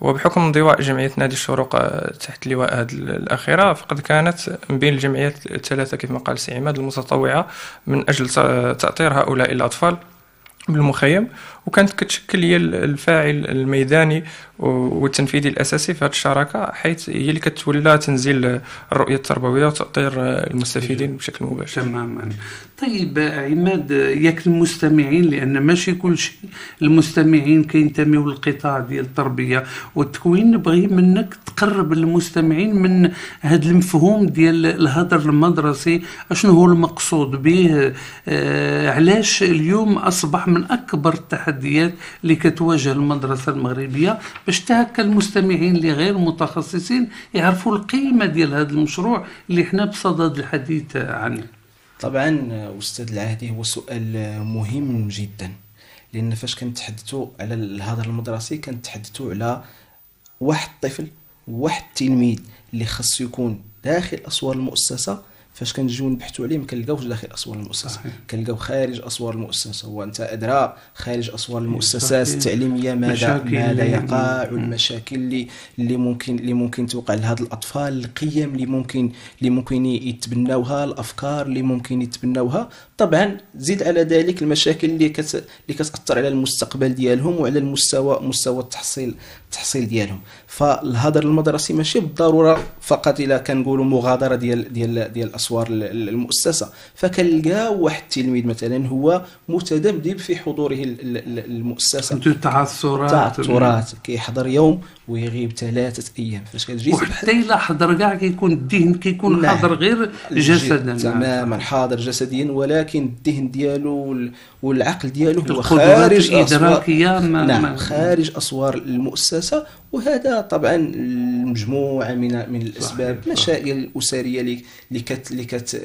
وبحكم انضواء جمعية نادي الشروق تحت لواء هذه الأخيرة، فقد كانت من بين الجمعيات الثلاثة كما قال سي عماد المتطوعة من أجل تأطير هؤلاء الأطفال بالمخيم، وكانت كتشكل هي الفاعل الميداني والتنفيذي الأساسي في هذه الشراكة، حيث هي اللي كتولى تنزيل الرؤية التربوية وتأطير المستفيدين بشكل مباشر. تماما. طيب عماد، ياك المستمعين، لأن ماشي كل شيء المستمعين كينتميوا للقطاع ديال التربية والتكوين، نبغي منك تقرب المستمعين من هذا المفهوم ديال الهدر المدرسي، اشنو هو المقصود به، علاش اليوم أصبح من أكبر التحديات اللي كتواجه المدرسة المغربية، باش تهكا المستمعين اللي غير متخصصين يعرفوا القيمة ديال هذا المشروع اللي احنا بصدد الحديث عنه. طبعا أستاذ العهدي، هو سؤال مهم جدا، لأن فاش كنتحدثوا على الهدر المدرسي كنتحدثوا على واحد طفل، واحد تلميذ اللي خاص يكون داخل أسوار المؤسسة. فاش كنجيو نبحثوا عليه ما كنلقاوش داخل اسوار المؤسسه، كنلقاو خارج اسوار المؤسسه. وانت ادرى خارج اسوار المؤسسات التعليميه ماذا يقع، والمشاكل اللي ممكن توقع لهاد الاطفال، القيم اللي ممكن يتبناوها، الافكار اللي ممكن يتبناوها. طبعا زيد على ذلك المشاكل اللي كتاثر على المستقبل ديالهم وعلى مستوى التحصيل ديالهم. فالهدر المدرسي ماشي بالضروره فقط الا كنقولوا مغادره ديال اسوار المؤسسه. فكنلقاو واحد التلميذ مثلا هو متذبذب في حضوره المؤسسه، تعثرات، كيحضر يوم ويغيب 3 أيام. فاش كتجي حتى الا حضر كاع كيكون الذهن كيكون حاضر غير جسدا، تماما حاضر جسديا، ولكن الذهن ديالو والعقل ديالو هو خارج الإدراكية، خارج اسوار المؤسسه. وهذا طبعا المجموعه من الاسباب، مشاكل الاسريه اللي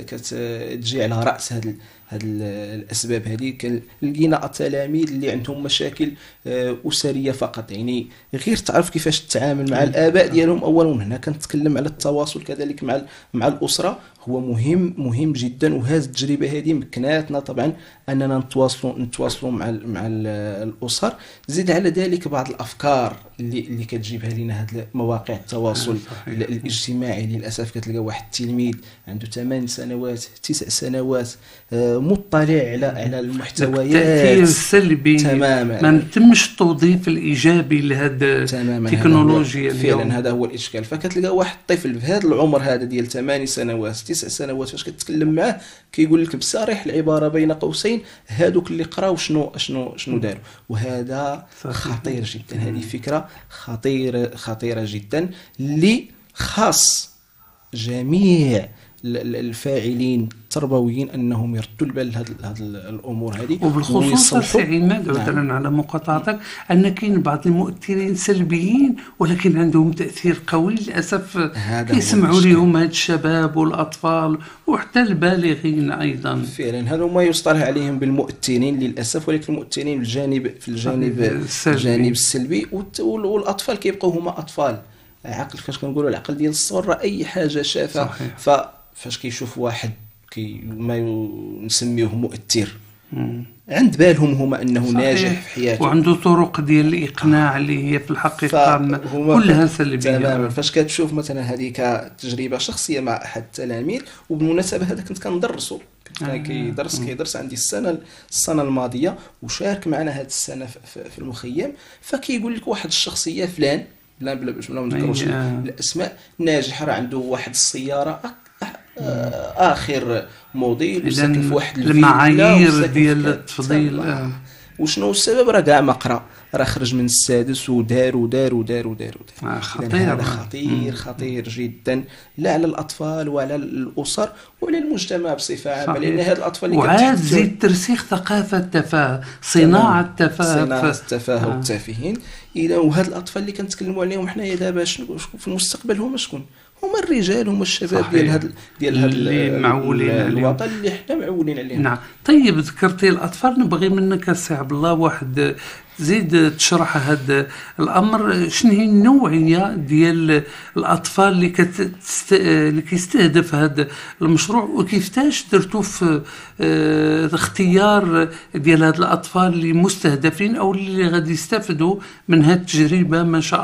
كتجي على راس هاد الاسباب هذه. لقينا التلاميذ اللي عندهم مشاكل اسريه فقط، يعني غير تعرف كيفاش تتعامل مع الاباء ديالهم اولا. هنا كنتكلم على التواصل كذلك مع الاسره، هو مهم جدا. وهذه التجربه هذه مكناتنا طبعا اننا نتواصلوا مع الاسر. زيد على ذلك بعض الافكار اللي كتجيبها لنا هذه مواقع التواصل الاجتماعي. للاسف كتلقى واحد التلميذ عنده 8 سنوات 9 سنوات مطلع على المحتويات، التأثير السلبي تماما، ما تمش التوظيف الايجابي لهذا التكنولوجيا اليوم. فعلا هذا هو الاشكال. فكتلقى واحد الطفل في هذا العمر هذا ديال 8 سنوات 9 سنوات، فاش كتكلم معاه كيقول لك بصريح العباره بين قوسين هذوك اللي قراو شنو داروا. وهذا خطير جدا. هذه فكره خطيره جدا اللي خاص جميع الفاعلين التربويين انهم يردوا البال لهذه الامور هذه. وبالخصوص سي عماد، مثلا على مقاطعتك، ان كاين بعض المؤثرين سلبيين ولكن عندهم تاثير قوي للاسف، كيسمعوا لهم هاد الشباب والاطفال وحتى البالغين ايضا. فعلا هذو ما يصطلح عليهم بالمؤثرين للاسف، ولكن المؤثرين في الجانب السلبي. والاطفال كيبقوا هما اطفال. عقل، فاش كنقولوا العقل ديال الصغر اي حاجه شافها. فاش كيشوف واحد ما نسميوه مؤثر، عند بالهم هما انه ناجح في حياته وعنده طرق ديال الاقناع اللي هي في الحقيقه كلها سلبيه تماما. فاش كتشوف مثلا هذيك تجربه شخصيه مع احد التلاميذ، وبالمناسبه هذا كنت كندرسو، كيدرس عندي السنه الماضيه، وشارك معنا هذه السنه في المخيم. فكيقول لك واحد الشخصيه فلان بلا ما نذكروش الاسماء، ناجح، راه عنده واحد السياره اخر موديل، وساكن في واحد المعايير ديال التفضيل. وشنو السبب؟ راه كاع ما قرا، راه خرج من السادس ودار. خطير جدا، لا على الاطفال وعلى الاسر وعلى المجتمع بصفه عامه. لان هاد الاطفال اللي وعاد زيد ترسيخ ثقافه التفاهه، صناعه التفاهه والتافهين. اذا وهاد الاطفال اللي كنتكلموا عليهم حنايا دابا في المستقبل هما شكون؟ هما الرجال، هما الشباب ديال هاد معولين الوطن اللي حنا معولين عليه. نعم. طيب ذكرتي الاطفال، نبغي منك سي عبد الله واحد زيد تشرح هذا الامر. شنو هي النوعيه ديال الاطفال اللي كيستهدف هذا المشروع، وكيفاش درتوا في الاختيار ديال هاد الاطفال اللي مستهدفين او اللي غادي يستافدوا من هذه التجربه ما شاء الله؟